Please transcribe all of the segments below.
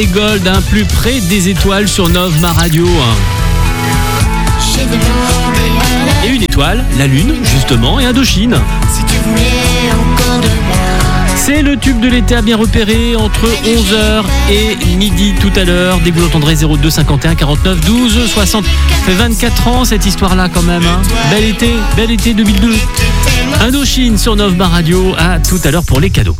Et Gold, plus près des étoiles sur Novma Radio. Et une étoile, la Lune, justement, et Indochine. C'est le tube de l'été à bien repérer entre 11h et midi tout à l'heure. Dès que vous l'entendrez, 02 51 49 12 60. Ça fait 24 ans cette histoire-là quand même. Bel été 2002. Indochine sur Novma Radio. À tout à l'heure pour les cadeaux.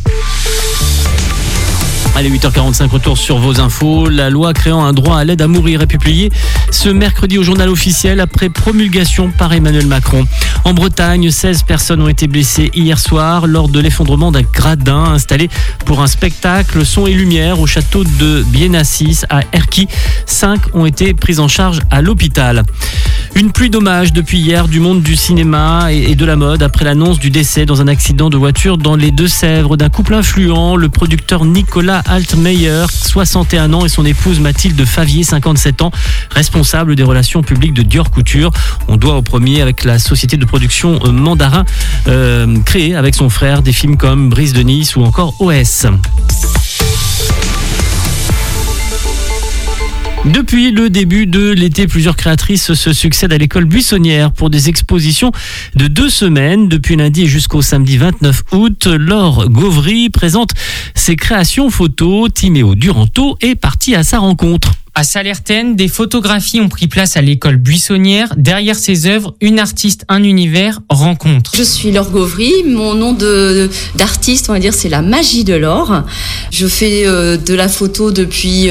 Allez, 8h45, retour sur vos infos. La loi créant un droit à l'aide à mourir est publiée ce mercredi au journal officiel après promulgation par Emmanuel Macron. En Bretagne, 16 personnes ont été blessées hier soir lors de l'effondrement d'un gradin installé pour un spectacle son et lumière au château de Biennassis à Erquy. 5 ont été prises en charge à l'hôpital. Une pluie d'hommages depuis hier du monde du cinéma et de la mode après l'annonce du décès dans un accident de voiture dans les Deux-Sèvres d'un couple influent, le producteur Nicolas Altmeyer, 61 ans, et son épouse Mathilde Favier, 57 ans, responsable des relations publiques de Dior Couture. On doit au premier avec la société de production Mandarin, créée avec son frère des films comme Brise de Nice ou encore OS. Depuis le début de l'été, plusieurs créatrices se succèdent à l'école buissonnière pour des expositions de 2 semaines. Depuis lundi jusqu'au samedi 29 août, Laure Gauvry présente ses créations photos. Timéo Duranto est parti à sa rencontre. À Salertaine, des photographies ont pris place à l'école buissonnière. Derrière ces œuvres, une artiste, un univers, rencontre. Je suis Laure Gauvry. Mon nom d'artiste, on va dire, c'est la magie de Laure. Je fais de la photo depuis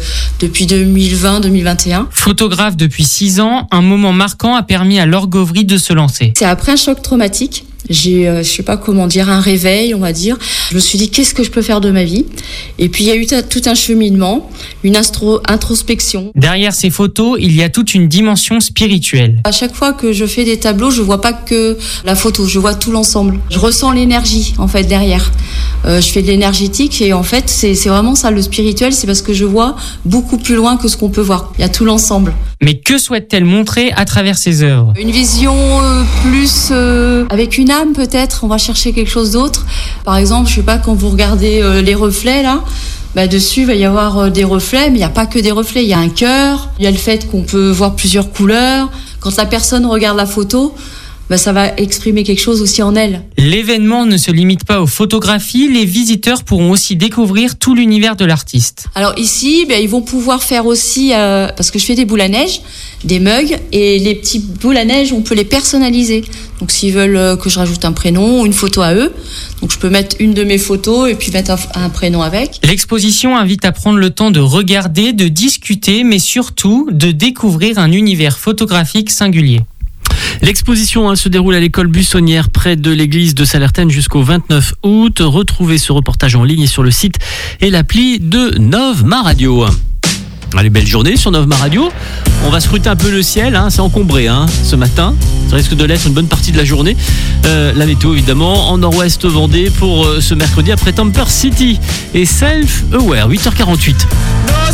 2020-2021. Photographe depuis 6 ans, un moment marquant a permis à Laure Gauvry de se lancer. C'est après un choc traumatique. J'ai, je sais pas comment dire, un réveil, on va dire. Je me suis dit, qu'est-ce que je peux faire de ma vie ? Et puis, il y a eu tout un cheminement, une introspection. Derrière ces photos, il y a toute une dimension spirituelle. À chaque fois que je fais des tableaux, je vois pas que la photo, je vois tout l'ensemble. Je ressens l'énergie, en fait, derrière. Je fais de l'énergétique et en fait, c'est vraiment ça, le spirituel, c'est parce que je vois beaucoup plus loin que ce qu'on peut voir. Il y a tout l'ensemble. Mais que souhaite-t-elle montrer à travers ses œuvres ? Une vision plus avec une âme peut-être, on va chercher quelque chose d'autre. Par exemple, je sais pas, quand vous regardez les reflets là, dessus il va y avoir des reflets, mais il n'y a pas que des reflets, il y a un cœur, il y a le fait qu'on peut voir plusieurs couleurs. Quand la personne regarde la photo, ça va exprimer quelque chose aussi en elle. L'événement ne se limite pas aux photographies, les visiteurs pourront aussi découvrir tout l'univers de l'artiste. Alors ici, ils vont pouvoir faire aussi, parce que je fais des boules à neige, des mugs, et les petits boules à neige, on peut les personnaliser. Donc s'ils veulent que je rajoute un prénom ou une photo à eux, donc je peux mettre une de mes photos et puis mettre un prénom avec. L'exposition invite à prendre le temps de regarder, de discuter, mais surtout de découvrir un univers photographique singulier. L'exposition se déroule à l'école buissonnière près de l'église de Salertaine jusqu'au 29 août. Retrouvez ce reportage en ligne sur le site et l'appli de Novma Radio. Allez, belle journée sur Novma Radio. On va scruter un peu le ciel, c'est encombré ce matin. Ça risque de l'être une bonne partie de la journée. La météo évidemment en nord-ouest Vendée pour ce mercredi après Temper City et Self Aware, 8h48.